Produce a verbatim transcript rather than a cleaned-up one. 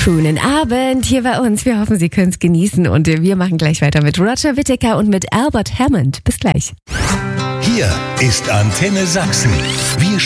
Schönen Abend hier bei uns. Wir hoffen, Sie können es genießen und wir machen gleich weiter mit Roger Whittaker und mit Albert Hammond. Bis gleich. Hier ist Antenne Sachsen. Wir